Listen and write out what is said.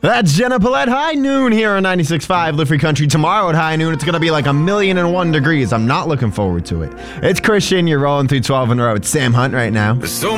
That's Jenna Paulette. High noon here on 96.5 Live Free Country. Tomorrow at high noon, it's going to be like 1,001 degrees. I'm not looking forward to it. It's Christian. You're rolling through 12 in a row. It's Sam Hunt right now.